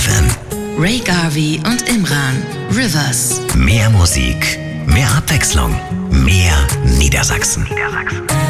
FM. Ray Garvey und Imran. Rivers. Mehr Musik, mehr Abwechslung, mehr Niedersachsen.